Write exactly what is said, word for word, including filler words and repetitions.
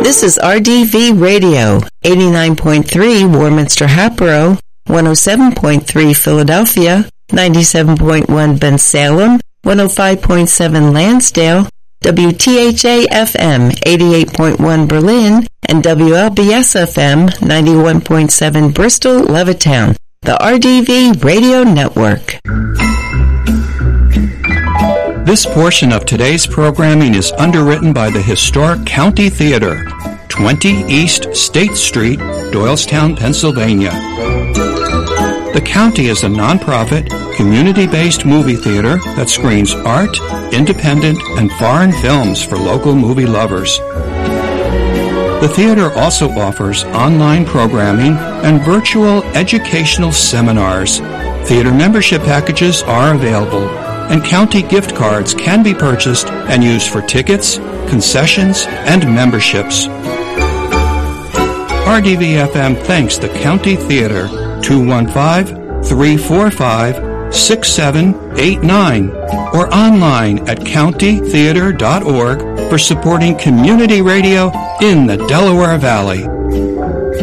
This is R D V Radio, eighty-nine point three Warminster Hatboro, one oh seven point three Philadelphia, ninety-seven point one Bensalem, one oh five point seven Lansdale, W T H A F M eighty-eight point one Berlin, and W L B S F M ninety-one point seven Bristol, Levittown, the R D V Radio Network. This portion of today's programming is underwritten by the historic County Theater, twenty East State Street, Doylestown, Pennsylvania. The County is a nonprofit, community-based movie theater that screens art, independent, and foreign films for local movie lovers. The theater also offers online programming and virtual educational seminars. Theater membership packages are available, and county gift cards can be purchased and used for tickets, concessions, and memberships. R D V F M thanks the County Theater, two one five, three four five, six seven eight nine, or online at county theater dot org for supporting community radio in the Delaware Valley.